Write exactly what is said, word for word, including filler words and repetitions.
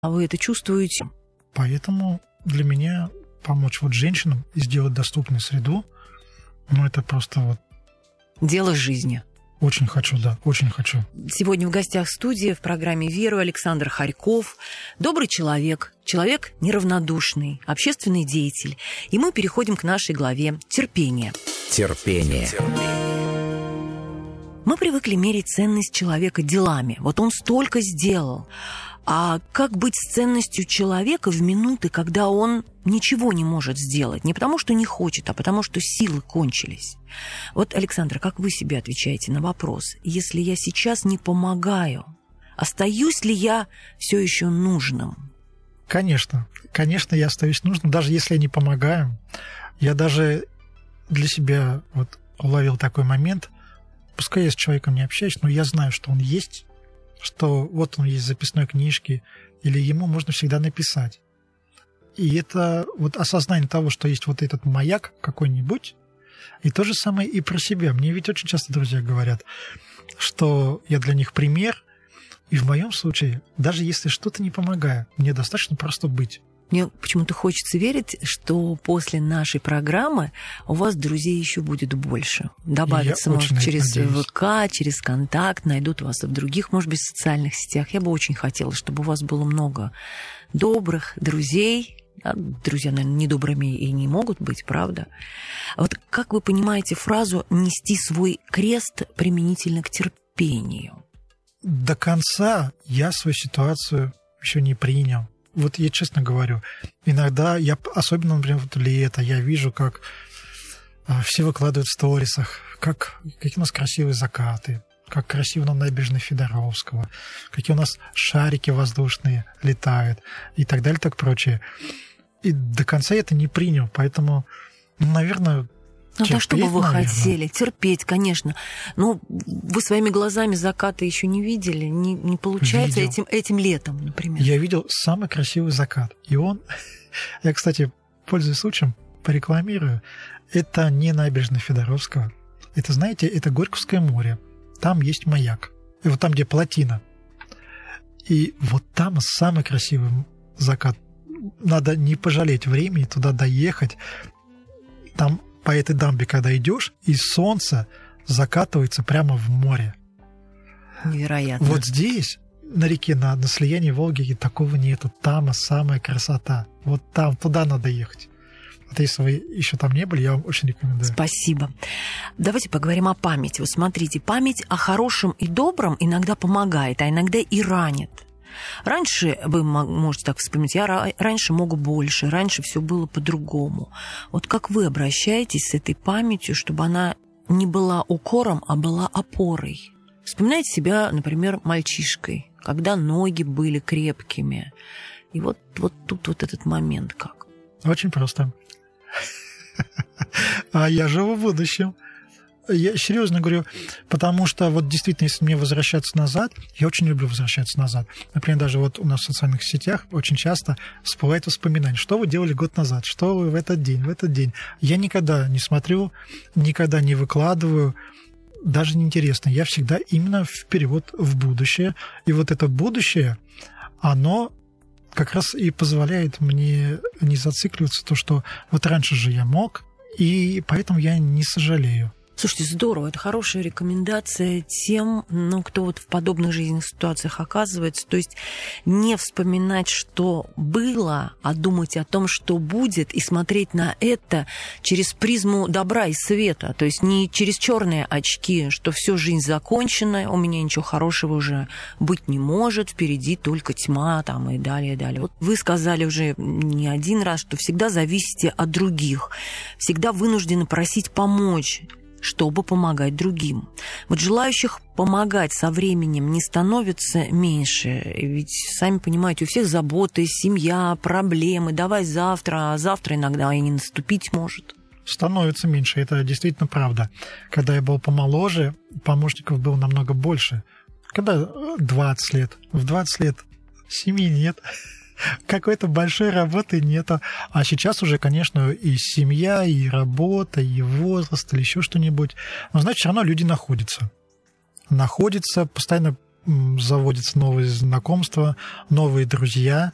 А вы это чувствуете? Поэтому для меня помочь вот женщинам и сделать доступную среду, ну, это просто вот... Дело жизни. Очень хочу, да, очень хочу. Сегодня в гостях студии в программе «Веру» Александр Хорьков. Добрый человек, человек неравнодушный, общественный деятель. И мы переходим к нашей главе «Терпение». Терпение. Мы привыкли мерить ценность человека делами. Вот он столько сделал. А как быть с ценностью человека в минуты, когда он ничего не может сделать? Не потому, что не хочет, а потому, что силы кончились. Вот, Александр, как вы себе отвечаете на вопрос? Если я сейчас не помогаю, остаюсь ли я все еще нужным? Конечно. Конечно, я остаюсь нужным, даже если я не помогаю. Я даже для себя вот уловил такой момент. Пускай я с человеком не общаюсь, но я знаю, что он есть, что вот он есть в записной книжке, или ему можно всегда написать. И это вот осознание того, что есть вот этот маяк какой-нибудь, и то же самое и про себя. Мне ведь очень часто друзья говорят, что я для них пример, и в моем случае, даже если что-то не помогает, мне достаточно просто быть. Мне почему-то хочется верить, что после нашей программы у вас друзей еще будет больше. Добавится, может, через надеюсь. ВК, через контакт, найдут вас и в других, может быть, социальных сетях. Я бы очень хотела, чтобы у вас было много добрых друзей. А друзья, наверное, недобрыми и не могут быть, правда? А вот как вы понимаете фразу «нести свой крест применительно к терпению»? До конца я свою ситуацию еще не принял. Вот я честно говорю, иногда я, особенно, например, вот лето, я вижу, как все выкладывают в сторисах, как, какие у нас красивые закаты, как красиво на набережной Федоровского, какие у нас шарики воздушные летают и так далее, так прочее. И до конца я это не принял, поэтому, наверное... Ну, да что бы вы наверное. хотели? Терпеть, конечно. Но вы своими глазами закаты еще не видели, не, не получается этим, этим летом, например. Я видел самый красивый закат. И он... Я, кстати, пользуясь случаем, порекламирую. Это не набережная Федоровского. Это, знаете, это Горьковское море. Там есть маяк. И вот там, где плотина. И вот там самый красивый закат. Надо не пожалеть времени туда доехать. Там... По этой дамбе, когда идешь, и солнце закатывается прямо в море. Невероятно. Вот здесь, на реке, на, на слиянии Волги, и такого нету. Там самая красота. Вот там, туда надо ехать. Вот если вы еще там не были, я вам очень рекомендую. Спасибо. Давайте поговорим о памяти. Вот смотрите, память о хорошем и добром иногда помогает, а иногда и ранит. Раньше, вы можете так вспомнить, я раньше мог больше, раньше все было по-другому. Вот как вы обращаетесь с этой памятью, чтобы она не была укором, а была опорой? Вспоминайте себя, например, мальчишкой, когда ноги были крепкими. И вот, вот тут вот этот момент как? Очень просто. А я живу в будущем. Я серьезно говорю, потому что вот действительно, если мне возвращаться назад, я очень люблю возвращаться назад. Например, даже вот у нас в социальных сетях очень часто всплывает воспоминание, что вы делали год назад, что вы в этот день, в этот день. Я никогда не смотрю, никогда не выкладываю, даже неинтересно. Я всегда именно вперед, в будущее. И вот это будущее, оно как раз и позволяет мне не зацикливаться, то, что вот раньше же я мог, и поэтому я не сожалею. Слушайте, здорово, это хорошая рекомендация тем, ну, кто вот в подобных жизненных ситуациях оказывается. То есть не вспоминать, что было, а думать о том, что будет, и смотреть на это через призму добра и света. То есть не через черные очки, что всю жизнь закончена, у меня ничего хорошего уже быть не может, впереди только тьма там, и далее, и далее. Вот вы сказали уже не один раз, что всегда зависите от других, всегда вынуждены просить помочь, чтобы помогать другим. Вот желающих помогать со временем не становится меньше. Ведь, сами понимаете, у всех заботы, семья, проблемы. Давай завтра, а завтра иногда и не наступить может. Становится меньше, это действительно правда. Когда я был помоложе, помощников было намного больше. Когда двадцать лет, в двадцать лет семьи нет. Какой-то большой работы нету. А сейчас уже, конечно, и семья, и работа, и возраст, или еще что-нибудь. Но, значит, все равно люди находятся. Находятся, постоянно заводятся новые знакомства, новые друзья.